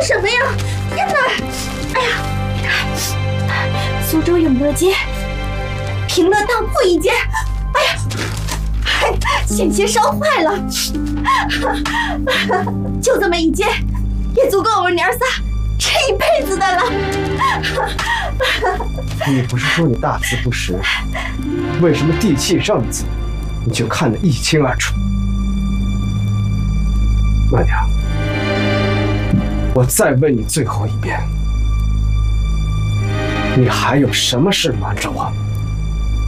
什么呀？天哪！哎呀，苏州永乐街，平乐当铺一间。哎呀，险些烧坏了。就这么一间，也足够我们娘仨吃一辈子的了。 你不是说你大字不识，为什么地契上的字你就看得一清二楚？曼娘，我再问你最后一遍，你还有什么事瞒着我？